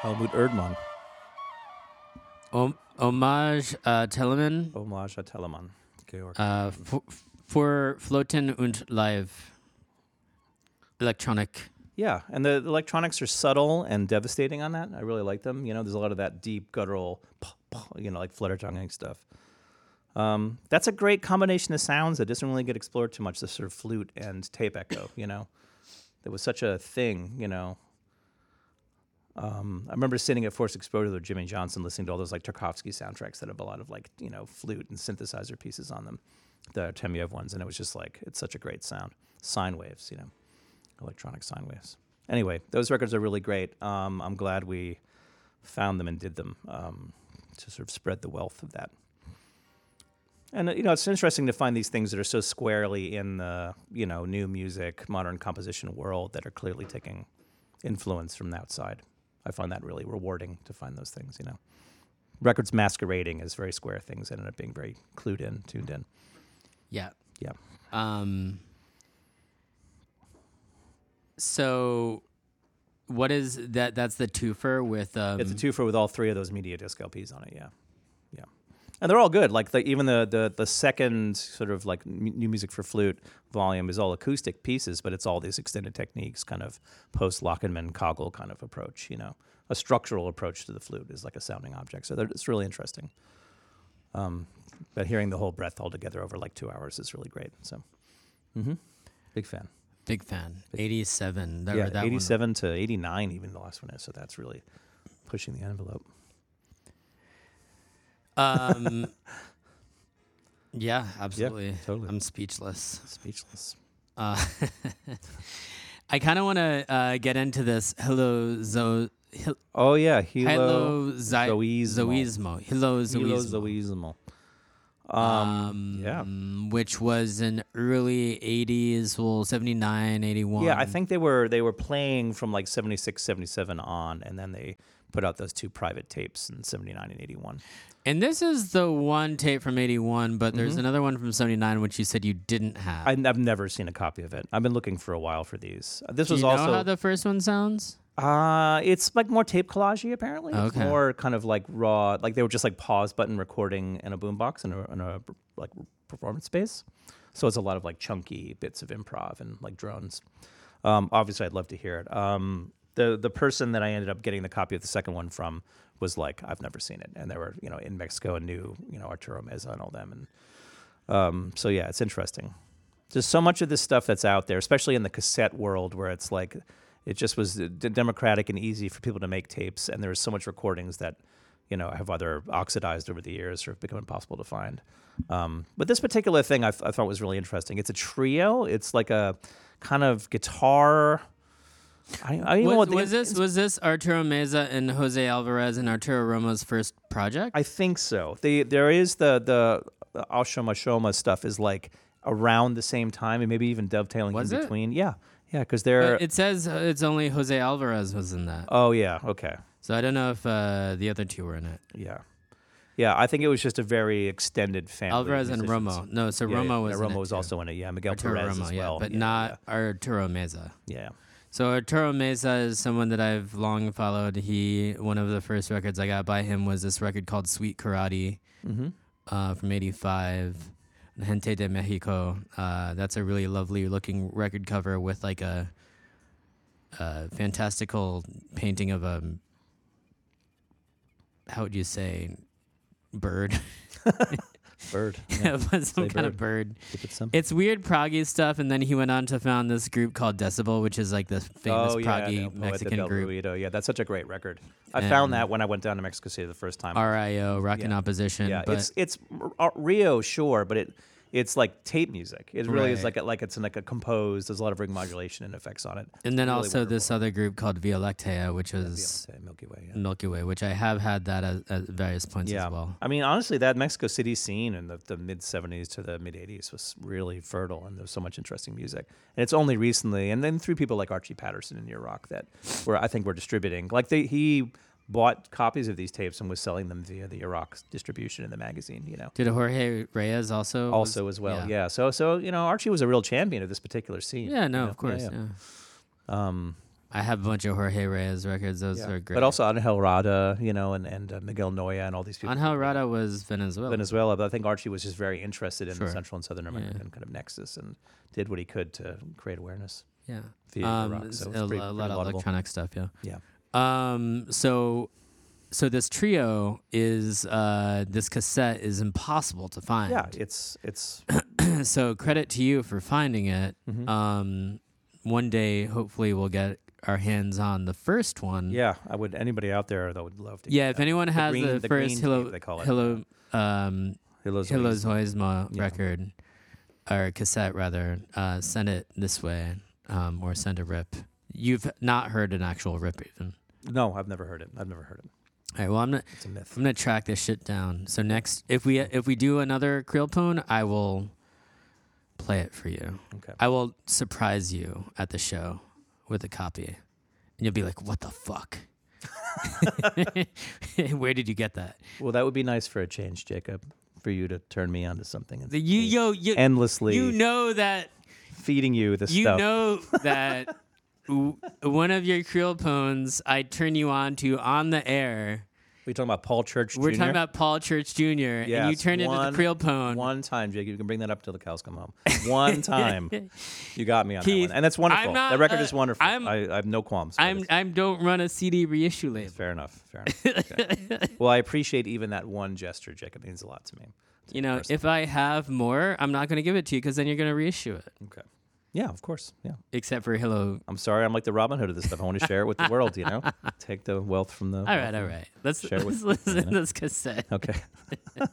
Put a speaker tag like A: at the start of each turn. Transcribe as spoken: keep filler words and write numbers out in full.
A: Helmut Erdmann.
B: Om- Hommage uh, Telemann
A: Hommage à Telemann. Georg.
B: uh, f- für Floten und Live. Electronic.
A: Yeah, and the electronics are subtle and devastating on that. I really like them. You know, there's a lot of that deep guttural, you know, like flutter tonguing stuff. Um, that's a great combination of sounds that doesn't really get explored too much, this sort of flute and tape echo, you know. It was such a thing, you know. Um, I remember sitting at Forced Exposure with Jimmy Johnson listening to all those like Tarkovsky soundtracks that have a lot of like, you know, flute and synthesizer pieces on them, the Temiev ones, and it was just like, it's such a great sound. Sine waves, you know, electronic sine waves. Anyway, those records are really great. Um, I'm glad we found them and did them um, to sort of spread the wealth of that. And, you know, it's interesting to find these things that are so squarely in the, you know, new music, modern composition world that are clearly taking influence from the outside. I find that really rewarding to find those things, you know. Records masquerading as very square things ended up being very clued in, tuned in.
B: Yeah.
A: Yeah.
B: Um. So, what is that? That's the twofer with. Um,
A: It's a twofer with all three of those media disc L Ps on it, yeah. Yeah. And they're all good. Like, the, even the, the, the second sort of, like, m- new music for flute volume is all acoustic pieces, but it's all these extended techniques, kind of post-Lockenman Kogel kind of approach, you know. A structural approach to the flute is like a sounding object. So it's really interesting. Um, but hearing the whole breadth all together over, like, two hours is really great. So, mm-hmm. Big fan.
B: Big fan. eighty-seven. That,
A: Yeah,
B: that
A: eighty-seven to eighty-nine even the last one is, so that's really pushing the envelope.
B: One. Um. Yeah, absolutely.
A: totally.
B: I'm speechless.
A: Speechless.
B: Uh, I kind of want to uh, get into this. Hello, Zo. Hil-
A: Oh, yeah.
B: Hello,
A: Hilo
B: Zi-
A: Zoismo.
B: Zoismo. Hello,
A: Hilo
B: Zoismo.
A: Zoismo. Um, yeah.
B: Which was in early eighties, well, seventy-nine, eighty-one.
A: Yeah, I think they were they were playing from like seventy-six, seventy-seven on, and then they put out those two private tapes in seventy-nine and eighty-one.
B: And this is the one tape from eighty-one, but there's
A: Mhm.
B: another one from seventy-nine, which you said you didn't have.
A: I, I've never seen a copy of it. I've been looking for a while for these. Uh, This
B: Do
A: was
B: you know
A: also
B: how the first one sounds?
A: Uh, it's like more tape collage-y, apparently. It's
B: Okay.
A: more kind of like raw, like they were just like pause button recording in a boombox in a, in a like performance space. So it's a lot of like chunky bits of improv and like drones. Um, obviously, I'd love to hear it. Um, the the person that I ended up getting the copy of the second one from was like, I've never seen it, and they were you know in Mexico and knew you know Arturo Meza and all them, and um, so yeah, it's interesting. There's so much of this stuff that's out there, especially in the cassette world, where it's like. It just was d- democratic and easy for people to make tapes, and there was so much recordings that, you know, have either oxidized over the years or have become impossible to find. Um, but this particular thing I, th- I thought was really interesting. It's a trio. It's like a kind of guitar. I, I don't even know
B: Was,
A: what the,
B: was this was this Arturo Meza and Jose Alvarez and Arturo Romo's first project?
A: I think so. The there is the the, the Ashoma Shoma stuff is like around the same time and maybe even dovetailing
B: Was
A: in
B: it?
A: between. Yeah, yeah, because they're.
B: But it says uh, it's only Jose Alvarez was in that.
A: Oh yeah, okay.
B: So I don't know if uh, the other two were in it.
A: Yeah. Yeah, I think it was just a very extended family. of
B: Alvarez and
A: musicians.
B: Romo. No, so
A: Yeah,
B: Romo
A: yeah,
B: was
A: yeah,
B: in
A: Romo
B: it
A: was
B: too.
A: also in it. Yeah, Miguel
B: Arturo
A: Perez
B: Romo,
A: as
B: yeah,
A: well.
B: but
A: yeah,
B: not Arturo Meza.
A: Yeah.
B: So Arturo Meza is someone that I've long followed. He one of the first records I got by him was this record called Sweet Karate
A: yeah. Mm-hmm.
B: uh, from eighty-five. Gente de Mexico. Uh, that's a really lovely looking record cover with like a, a fantastical painting of a, how would you say, bird?
A: Bird.
B: Yeah, it was some
A: Say
B: kind of bird.
A: Keep it simple.
B: It's weird proggy stuff, and then he went on to found this group called Decibel, which is like this famous
A: oh, yeah,
B: proggy
A: no, Poeta
B: Mexican
A: del
B: group.
A: Ruido. Yeah, that's such a great record. I
B: And-
A: found that when I went down to Mexico City the first time.
B: R I O, Rock in
A: Yeah.
B: Opposition.
A: yeah,
B: but
A: it's it's uh, Rio, sure, but it it's like tape music. It really is
B: Right.
A: like a, like it's like a composed. There's a lot of ring modulation and effects on it.
B: and then
A: really
B: also this
A: wonderful.
B: other group called Via Lactea, which was
A: Yeah, Milky Way. Yeah.
B: Milky Way, which I have had that at, at various points
A: Yeah,
B: as well.
A: I mean, honestly, that Mexico City scene in the, the mid seventies to the mid eighties was really fertile, and there was so much interesting music. And it's only recently, and then through people like Archie Patterson and Near Rock that, where I think we're distributing. Like they, he bought copies of these tapes and was selling them via the Iraq distribution in the magazine. You know,
B: Did Jorge Reyes also?
A: also
B: was-
A: as well. Yeah. So so you know, Archie was a real champion of this particular scene.
B: Yeah, no,
A: you know?
B: of course.
A: Yeah,
B: Yeah,
A: yeah. Um,
B: I have a bunch of Jorge Reyes records. Those
A: Yeah.
B: are great.
A: But also Angel Rada, you know, and and uh, Miguel Noya and all these people.
B: Angel Rada was Venezuela.
A: Venezuela, but I think Archie was just very interested in
B: Sure.
A: the Central and Southern American
B: Yeah.
A: kind of nexus and did what he could to create awareness
B: Yeah.
A: via
B: Um,
A: rock.
B: it's
A: So
B: a,
A: it's pretty,
B: a
A: pretty
B: lot of
A: laudable.
B: electronic stuff. Yeah.
A: Yeah.
B: Um. So, so this trio is uh this cassette is impossible to find.
A: Yeah, it's it's
B: So credit to you for finding it.
A: mhm.
B: Um. One day, hopefully, we'll get our hands on the first one.
A: yeah. I would anybody out there that would love to.
B: Yeah.
A: get
B: If
A: that.
B: anyone
A: The
B: has
A: green-
B: the,
A: the
B: first
A: green
B: Hilo
A: tape, they call it.
B: Hilo um
A: Hilo's
B: Hilo
A: Louise.
B: Zoisma
A: Yeah.
B: record or cassette rather, uh, send it this way, um, or send a rip. You've not heard an actual rip even.
A: No, I've never heard it. I've never heard it.
B: All right. Well, I'm not.
A: It's a myth.
B: I'm gonna track this shit down. So next, if we if we do another Creel Pone, I will play it for you.
A: Okay.
B: I will surprise you at the show with a copy, and you'll be like, "What the fuck? Where did you get that?"
A: Well, that would be nice for a change, Jacob, for you to turn me onto something and
B: The, you
A: me
B: yo you
A: endlessly
B: you know that
A: feeding you the
B: you
A: stuff.
B: know that w- one of your Creel Pones I turn you on to on the air.
A: We're talking about Paul Church
B: We're
A: Junior
B: talking about Paul Church Junior and you
A: Yes,
B: turn into
A: one-
B: the Creel Pone.
A: One time, Jacob, you can bring that up till the cows come home. One time, you got me on
B: Keith,
A: that one, and that's wonderful.
B: I'm not,
A: that record
B: uh,
A: is wonderful.
B: I'm-
A: I, I have no qualms. with
B: I'm
A: it.
B: I'm don't run a C D reissue label.
A: Fair enough. Fair enough. Okay. Well, I appreciate even that one gesture, Jacob. It means a lot to me.
B: You know,
A: Personally.
B: if I have more, I'm not going to give it to you because then you're going to reissue it.
A: Okay. Yeah, of course. Yeah.
B: Except for Hello.
A: I'm sorry. I'm like the Robin Hood of this stuff. I want to share it with the world. You know, take the wealth from the.
B: All right, all right. Let's
A: Share it with-
B: let's listen
A: you
B: to
A: know.
B: this cassette.
A: Okay.